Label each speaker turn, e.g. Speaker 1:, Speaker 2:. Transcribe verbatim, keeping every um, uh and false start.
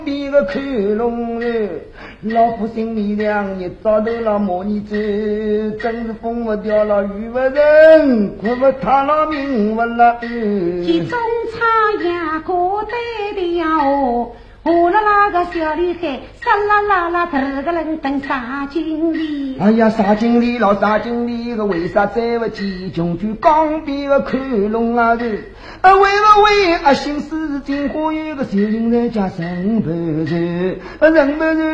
Speaker 1: 比个看龙人，老夫心里凉，一早头了莫你走，真是风不掉了雨不人，苦不他了命不了。
Speaker 2: 其中差呀过得的呀哦。我了那个小女孩，沙啦啦啦，头个人等杀经理。
Speaker 1: 哎呀，杀经理老杀经理，个为啥在不起穷去刚比个看龙啊个？啊，为不为啊？心思金花有个小人在家生不着，人不着。